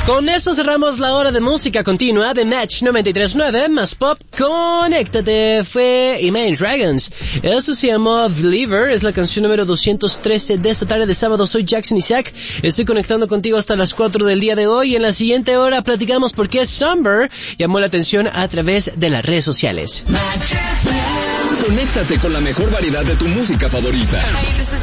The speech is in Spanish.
Con eso cerramos la hora de música continua de Match 93.9 más pop. Conéctate, fue Imagine Dragons. Eso se llamó Believer, es la canción número 213 de esta tarde de sábado. Soy Jackson Isaac, estoy conectando contigo hasta las 4 del día de hoy. En la siguiente hora platicamos por qué Somber llamó la atención a través de las redes sociales. Conéctate con la mejor variedad de tu música favorita.